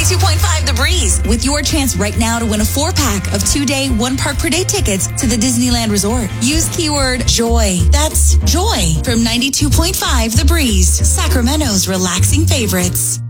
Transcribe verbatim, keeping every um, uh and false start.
ninety-two point five The Breeze, with your chance right now to win a four-pack of two-day, one-park per day tickets to the Disneyland Resort. Use keyword JOY. That's JOY from ninety-two point five The Breeze, Sacramento's relaxing favorites.